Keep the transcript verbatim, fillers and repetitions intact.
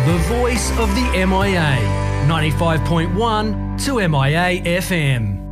The voice of the M I A. ninety-five point one to M I A F M.